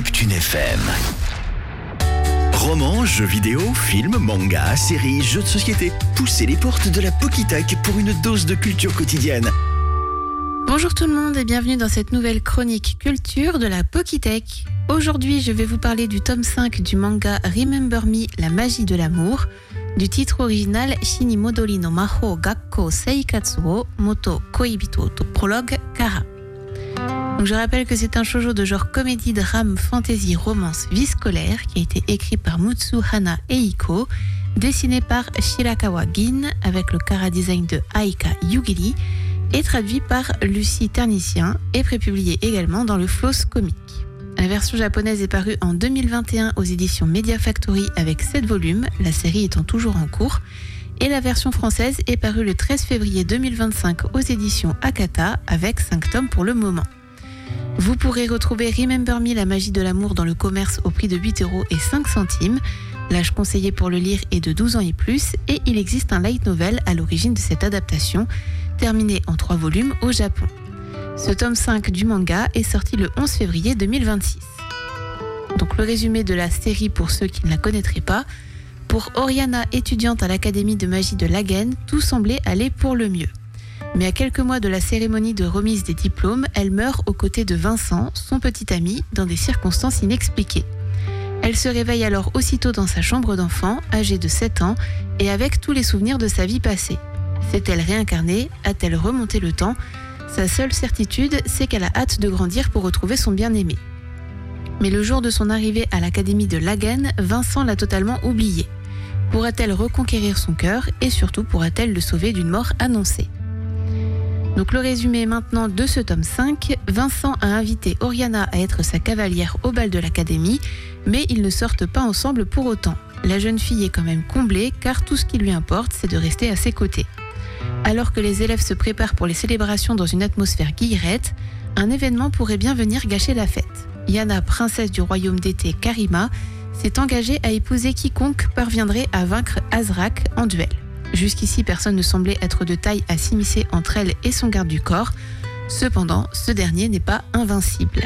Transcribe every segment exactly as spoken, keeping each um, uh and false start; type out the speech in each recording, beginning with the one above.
Neptune F M. Romans, jeux vidéo, films, mangas, séries, jeux de société. Poussez les portes de la Pokitech pour une dose de culture quotidienne. Bonjour tout le monde et bienvenue dans cette nouvelle chronique culture de la Pokitech. Aujourd'hui, je vais vous parler du tome cinq du manga Remember Me, la magie de l'amour, du titre original Shini Modori no Mahou Gakko Seikatsu wo Moto Koibito to Prologue Kara. Donc je rappelle que c'est un shoujo de genre comédie, drame, fantasy, romance, vie scolaire qui a été écrit par Mutsuhana Eiko, dessiné par Shirakawa Gin avec le chara design de Aika Yugiri et traduit par Lucie Ternicien et prépublié également dans le Floss Comic. La version japonaise est parue en deux mille vingt et un aux éditions Media Factory avec sept volumes, la série étant toujours en cours, et la version française est parue le treize février deux mille vingt-cinq aux éditions Akata avec cinq tomes pour le moment. Vous pourrez retrouver Remember Me, la magie de l'amour dans le commerce au prix de huit euros et cinq centimes. L'âge conseillé pour le lire est de douze ans et plus et il existe un light novel à l'origine de cette adaptation, terminé en trois volumes au Japon. Ce tome cinq du manga est sorti le onze février deux mille vingt-six. Donc le résumé de la série pour ceux qui ne la connaîtraient pas. Pour Oriana, étudiante à l'Académie de magie de Lagen, tout semblait aller pour le mieux. Mais à quelques mois de la cérémonie de remise des diplômes, elle meurt aux côtés de Vincent, son petit ami, dans des circonstances inexpliquées. Elle se réveille alors aussitôt dans sa chambre d'enfant, âgée de sept ans, et avec tous les souvenirs de sa vie passée. S'est-elle réincarnée? A-t-elle remonté le temps? Sa seule certitude, c'est qu'elle a hâte de grandir pour retrouver son bien-aimé. Mais le jour de son arrivée à l'Académie de Lagen, Vincent l'a totalement oubliée. Pourra-t-elle reconquérir son cœur et surtout pourra-t-elle le sauver d'une mort annoncée? Donc le résumé maintenant de ce tome cinq, Vincent a invité Oriana à être sa cavalière au bal de l'Académie, mais ils ne sortent pas ensemble pour autant. La jeune fille est quand même comblée car tout ce qui lui importe, c'est de rester à ses côtés. Alors que les élèves se préparent pour les célébrations dans une atmosphère guillerette, un événement pourrait bien venir gâcher la fête. Yana, princesse du royaume d'été Karima, s'est engagée à épouser quiconque parviendrait à vaincre Azrak en duel. Jusqu'ici, personne ne semblait être de taille à s'immiscer entre elle et son garde du corps. Cependant, ce dernier n'est pas invincible.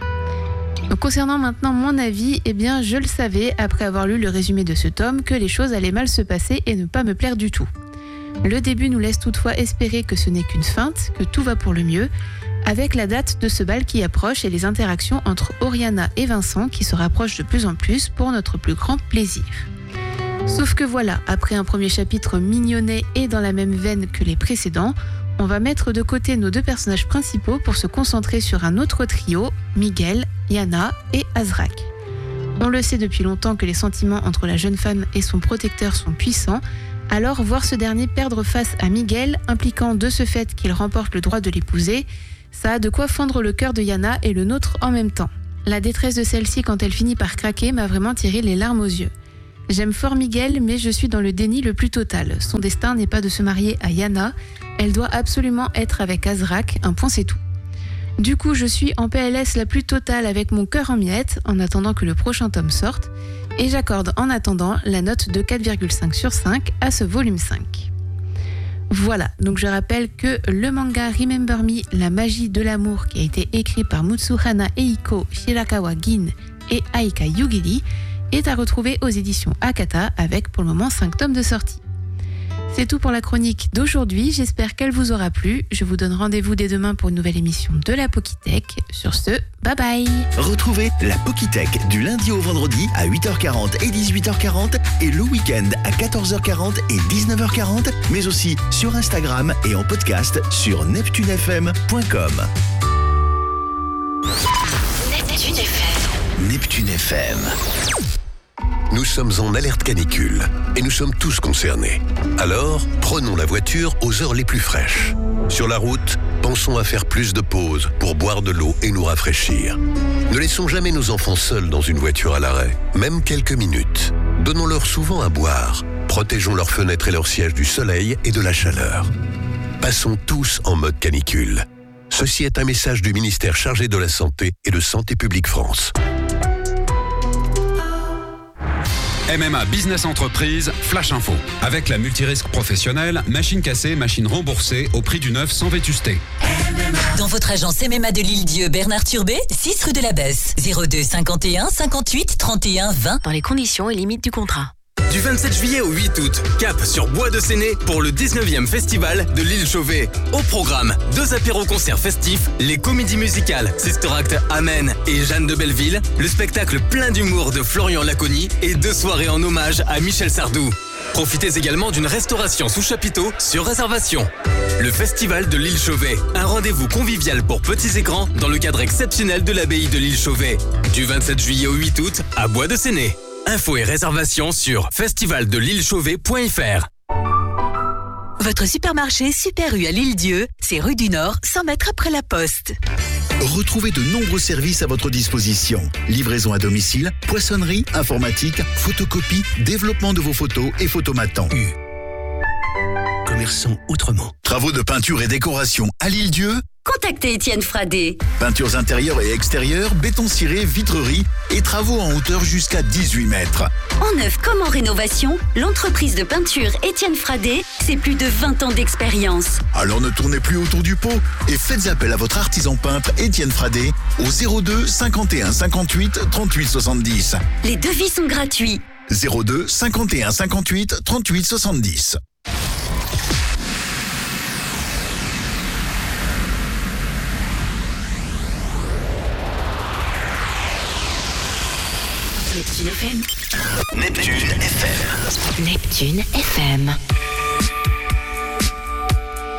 Donc, concernant maintenant mon avis, eh bien, je le savais, après avoir lu le résumé de ce tome, que les choses allaient mal se passer et ne pas me plaire du tout. Le début nous laisse toutefois espérer que ce n'est qu'une feinte, que tout va pour le mieux, avec la date de ce bal qui approche et les interactions entre Oriana et Vincent qui se rapprochent de plus en plus pour notre plus grand plaisir. Sauf que voilà, après un premier chapitre mignonnet et dans la même veine que les précédents, on va mettre de côté nos deux personnages principaux pour se concentrer sur un autre trio, Miguel, Yana et Azrak. On le sait depuis longtemps que les sentiments entre la jeune femme et son protecteur sont puissants, alors voir ce dernier perdre face à Miguel, impliquant de ce fait qu'il remporte le droit de l'épouser, ça a de quoi fendre le cœur de Yana et le nôtre en même temps. La détresse de celle-ci quand elle finit par craquer m'a vraiment tiré les larmes aux yeux. J'aime fort Miguel, mais je suis dans le déni le plus total. Son destin n'est pas de se marier à Yana, elle doit absolument être avec Azrak, un point c'est tout. Du coup, je suis en P L S la plus totale avec mon cœur en miettes, en attendant que le prochain tome sorte, et j'accorde en attendant la note de quatre virgule cinq sur cinq à ce volume cinq. Voilà, donc je rappelle que le manga Remember Me, la magie de l'amour, qui a été écrit par Mutsuhana Eiko, Shirakawa Gin et Aika Yugiri, est à retrouver aux éditions Akata avec pour le moment cinq tomes de sortie. C'est tout pour la chronique d'aujourd'hui, j'espère qu'elle vous aura plu. Je vous donne rendez-vous dès demain pour une nouvelle émission de la Pokitech. Sur ce, bye bye. Retrouvez la Pokitech du lundi au vendredi à huit heures quarante et dix-huit heures quarante et le week-end à quatorze heures quarante et dix-neuf heures quarante, mais aussi sur Instagram et en podcast sur neptune f m point com. Neptune F M. Neptune F M. Nous sommes en alerte canicule et nous sommes tous concernés. Alors, prenons la voiture aux heures les plus fraîches. Sur la route, pensons à faire plus de pauses pour boire de l'eau et nous rafraîchir. Ne laissons jamais nos enfants seuls dans une voiture à l'arrêt, même quelques minutes. Donnons-leur souvent à boire. Protégeons leurs fenêtres et leurs sièges du soleil et de la chaleur. Passons tous en mode canicule. Ceci est un message du ministère chargé de la Santé et de Santé publique France. M M A Business Entreprise, Flash Info. Avec la multirisque professionnelle, machine cassée, machine remboursée au prix du neuf sans vétusté. Dans votre agence M M A de l'Île-Dieu, Bernard Turbet, six rue de la Besse, zéro deux cinquante et un cinquante-huit trente et un vingt. Dans les conditions et limites du contrat. Du vingt-sept juillet au huit août, cap sur Bois de Séné pour le dix-neuvième festival de l'île Chauvet. Au programme, deux apéros-concerts festifs, les comédies musicales Sister Act Amen et Jeanne de Belleville, le spectacle plein d'humour de Florian Laconi et deux soirées en hommage à Michel Sardou. Profitez également d'une restauration sous chapiteau sur réservation. Le festival de l'île Chauvet, un rendez-vous convivial pour petits et grands dans le cadre exceptionnel de l'abbaye de l'île Chauvet. Du vingt-sept juillet au huit août à Bois de Séné. Infos et réservations sur festival de l'île chauvet point f r. Votre supermarché Super U à l'Île-Dieu, c'est rue du Nord, cent mètres après la poste. Retrouvez de nombreux services à votre disposition. Livraison à domicile, poissonnerie, informatique, photocopie, développement de vos photos et photomatants. U. Commerçant autrement. Travaux de peinture et décoration à l'Île-Dieu. Contactez Étienne Fradé. Peintures intérieures et extérieures, béton ciré, vitrerie et travaux en hauteur jusqu'à dix-huit mètres. En neuf comme en rénovation, l'entreprise de peinture Étienne Fradé, c'est plus de vingt ans d'expérience. Alors ne tournez plus autour du pot et faites appel à votre artisan peintre Étienne Fradé au zéro deux cinquante et un cinquante-huit trente-huit soixante-dix. Les devis sont gratuits. zéro deux cinquante et un cinquante-huit trente-huit soixante-dix. Neptune F M. Neptune F M. Neptune F M.